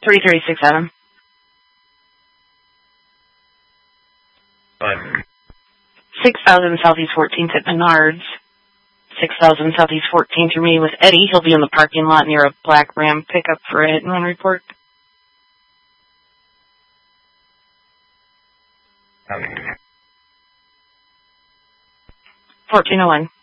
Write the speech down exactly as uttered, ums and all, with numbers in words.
three thirty-six Adam. Five. six thousand Southeast fourteenth at Menards. six thousand Southeast fourteenth, you're meeting with Eddie. He'll be in the parking lot near a black Ram pickup for a hit and run report. Copy. fourteen oh one.